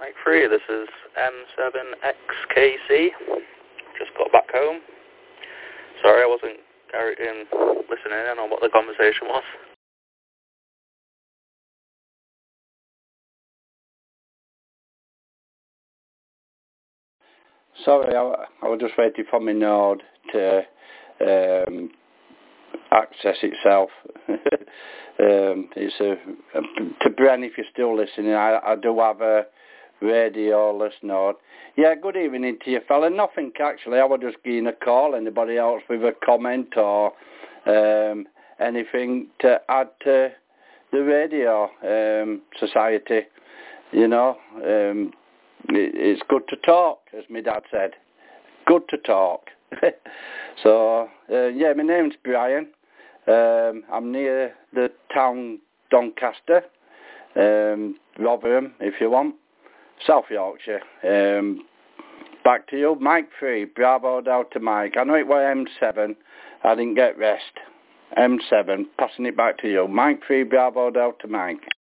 Mike 3, this is M7XKC. Just got back home. Sorry I wasn't listening in on what the conversation was. Sorry, I was just waiting for my node to access itself. It's to Bren, if you're still listening, I do have a radioless node. Yeah, good evening to you, fella. Nothing actually. I was just giving a call. Anybody else with a comment or anything to add to the radio society? You know, it's good to talk, as my dad said. Good to talk. So, yeah, my name's Brian. I'm near the town Doncaster, Rotherham, if you want, South Yorkshire. Back to you, Mike 3, Bravo Delta Mike. I know it was M7, I didn't get rest. M7, passing it back to you, Mike 3, Bravo Delta Mike.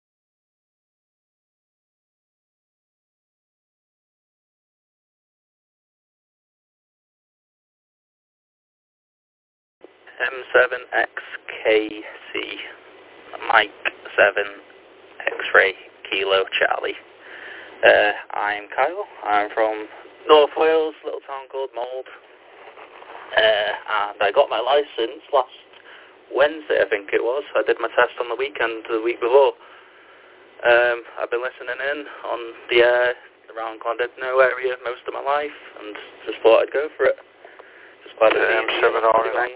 M7XKC, Mike 7, X-Ray, Kilo, Charlie. I'm Kyle. I'm from North Wales, little town called Mould. And I got my licence last Wednesday, I think it was. I did my test on the weekend, the week before. I've been listening in on the air around Llandudno area most of my life, and just thought I'd go for it. Just glad M7RNX.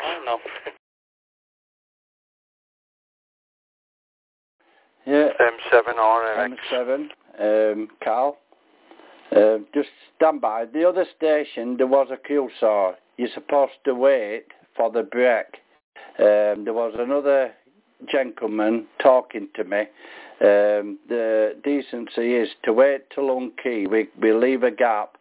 Yeah, M7RNX. M7, Carl. Just stand by. The other station, there was a queue, so you're supposed to wait for the break. There was another gentleman talking to me. The decency is to wait till on key. We leave a gap